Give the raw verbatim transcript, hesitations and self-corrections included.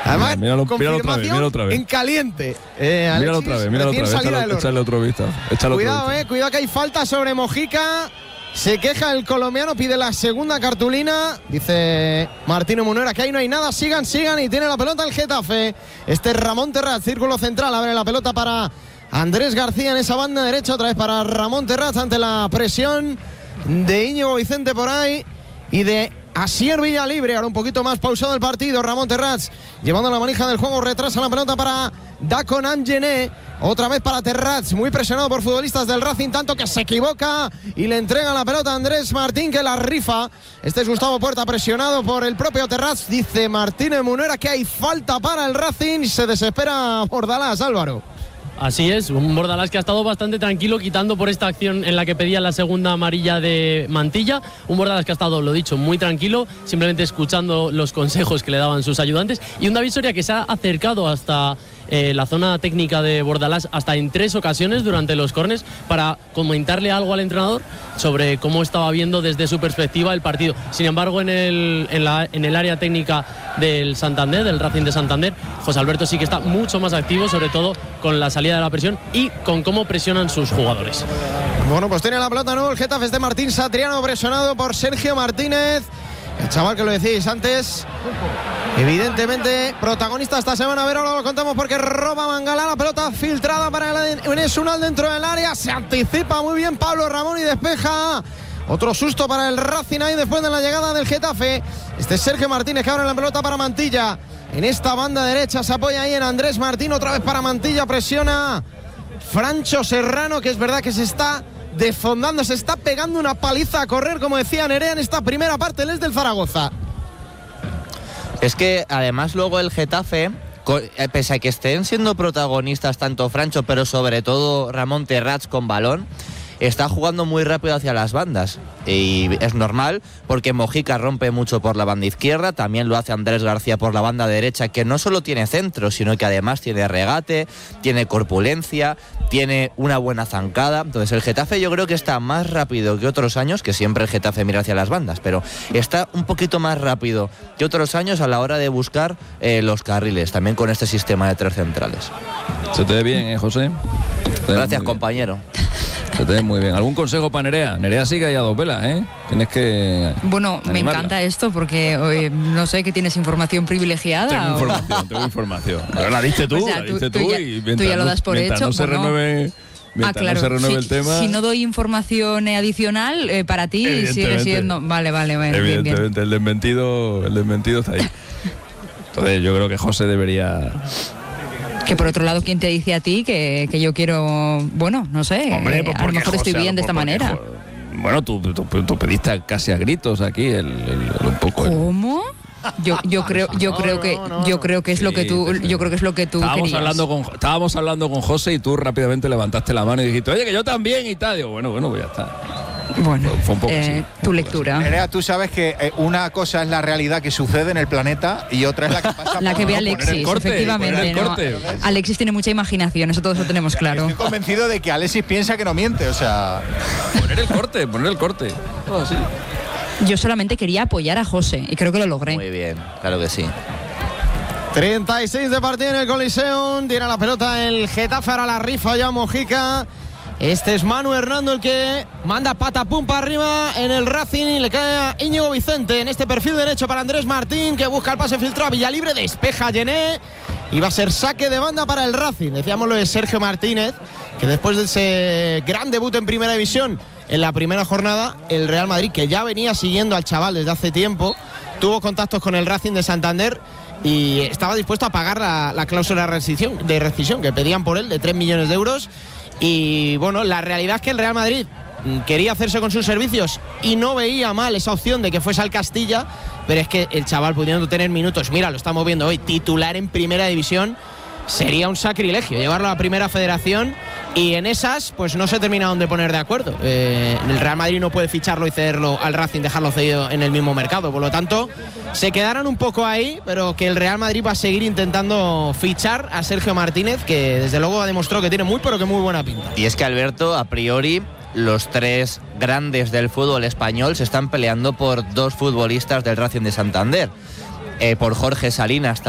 Además, míralo, confirmación míralo otra vez, míralo otra vez. en caliente. Eh, míralo otra vez, míralo otra vez. Échale, échale otro vistazo. Échale Cuidado, otro eh, cuidado que hay falta sobre Mojica. Se queja el colombiano, pide la segunda cartulina. Dice Martino Munera que ahí no hay nada. Sigan, sigan y tiene la pelota el Getafe. Este es Ramón Terraz, círculo central. Abre la pelota para Andrés García en esa banda derecha. Otra vez para Ramón Terraz ante la presión de Íñigo Vicente por ahí y de Asier Villalibre. Ahora un poquito más pausado el partido. Ramón Terraz llevando la manija del juego, retrasa la pelota para Dacon Angené. Otra vez para Terraz, muy presionado por futbolistas del Racing, tanto que se equivoca y le entrega la pelota a Andrés Martín, que la rifa. Este es Gustavo Puerta, presionado por el propio Terraz. Dice Martínez Munera que hay falta para el Racing. Se desespera Bordalás, Álvaro. Así es, un Bordalás que ha estado bastante tranquilo, quitando por esta acción en la que pedía la segunda amarilla de Mantilla. Un Bordalás que ha estado, lo dicho, muy tranquilo, simplemente escuchando los consejos que le daban sus ayudantes. Y un David Soria que se ha acercado hasta eh, la zona técnica de Bordalás hasta en tres ocasiones durante los córners para comentarle algo al entrenador sobre cómo estaba viendo desde su perspectiva el partido. Sin embargo, en el, en la, en el área técnica del Santander, del Racing de Santander, José Alberto sí que está mucho más activo, sobre todo con la salida de la presión y con cómo presionan sus jugadores. Bueno, pues tiene la pelota nuevo el Getafe, es de Martín Satriano, presionado por Sergio Martínez. El chaval que lo decíais antes, evidentemente protagonista esta semana. A ver, ahora lo contamos porque roba Mangala, la pelota filtrada para el Enes Unal dentro del área. Se anticipa muy bien Pablo Ramón y despeja. Otro susto para el Racing ahí después de la llegada del Getafe. Este es Sergio Martínez que abre la pelota para Mantilla. En esta banda derecha se apoya ahí en Andrés Martín. Otra vez para Mantilla, presiona Francho Serrano, que es verdad que se está desfondando, se está pegando una paliza a correr, como decía Nerea, en esta primera parte. Él es del Zaragoza. Es que además luego el Getafe, pese a que estén siendo protagonistas tanto Francho, pero sobre todo Ramón Terraz con balón, está jugando muy rápido hacia las bandas y es normal porque Mojica rompe mucho por la banda izquierda, también lo hace Andrés García por la banda derecha, que no solo tiene centro, sino que además tiene regate, tiene corpulencia, tiene una buena zancada. Entonces el Getafe yo creo que está más rápido que otros años, que siempre el Getafe mira hacia las bandas, pero está un poquito más rápido que otros años a la hora de buscar eh, los carriles, también con este sistema de tres centrales. Se te ve bien, ¿eh, José? Gracias, compañero. Se te ve muy bien. ¿Algún consejo para Nerea? Nerea sigue ahí a dos velas, ¿eh? Tienes que Bueno, animarla. Me encanta esto porque eh, no sé, que tienes información privilegiada. Tengo o... información, tengo información. Pero la diste tú, O sea, la diste tú, tú, tú ya, y tú ya lo das por mientras hecho. no se bueno. renueve, mientras ah, claro. no se renueve si, el tema. Si no doy información eh, adicional, eh, para ti sigue siendo... Vale, vale, vale. Evidentemente, bien, bien. el desmentido, el desmentido está ahí. Entonces yo creo que José debería... Que por otro lado, ¿quién te dice a ti que, que yo quiero, bueno, no sé, Hombre, eh, pues a lo mejor José, estoy bien de esta porque, manera? Bueno, tú, tú, tú pediste casi a gritos aquí el, el, el un poco. El... ¿Cómo? Yo, yo creo, yo No, creo que, no, no, yo no. creo que es Sí, lo que tú, sí. yo creo que es lo que tú Estábamos querías. hablando con, estábamos hablando con José y tú rápidamente levantaste la mano y dijiste, oye, que yo también y tal. Digo, bueno, bueno, pues ya está. Bueno, Fue un poco eh, así, tu un poco lectura. Nerea, tú sabes que eh, una cosa es la realidad que sucede en el planeta y otra es la que pasa La por que ve no poner Alexis, el corte, efectivamente. poner el ¿no? corte. Alexis tiene mucha imaginación, eso todos lo tenemos claro. Estoy convencido de que Alexis piensa que no miente, o sea... Poner el corte, poner el corte. Todo así. Yo solamente quería apoyar a José y creo que lo logré. Muy bien, claro que sí. treinta y seis de partido en el Coliseum. Tira la pelota el Getafe, ahora la rifa ya Mojica. Este es Manu Hernando el que manda patapum para arriba en el Racing y le cae a Íñigo Vicente en este perfil derecho para Andrés Martín, que busca el pase filtrado a Villalibre, despeja Llené y va a ser saque de banda para el Racing. Decíamos lo de Sergio Martínez, que después de ese gran debut en Primera División en la primera jornada, el Real Madrid, que ya venía siguiendo al chaval desde hace tiempo, tuvo contactos con el Racing de Santander y estaba dispuesto a pagar la, la cláusula de rescisión, de rescisión que pedían por él de tres millones de euros. Y bueno, la realidad es que el Real Madrid quería hacerse con sus servicios y no veía mal esa opción de que fuese al Castilla, pero es que el chaval pudiendo tener minutos, mira, lo estamos viendo hoy, titular en Primera División, sería un sacrilegio llevarlo a la Primera Federación, y en esas pues no se terminaron de poner de acuerdo. Eh, el Real Madrid no puede ficharlo y cederlo al Racing, dejarlo cedido en el mismo mercado, por lo tanto se quedaron un poco ahí, pero que el Real Madrid va a seguir intentando fichar a Sergio Martínez, que desde luego ha demostrado que tiene muy pero que muy buena pinta. Y es que, Alberto, a priori los tres grandes del fútbol español se están peleando por dos futbolistas del Racing de Santander, eh, por Jorge Salinas